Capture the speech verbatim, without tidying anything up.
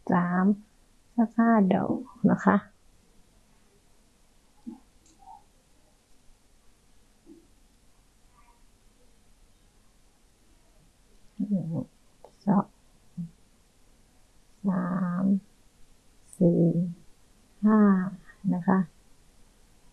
สามสักห้าดอกนะคะหนึ่งสองสามสี่ห้านะคะ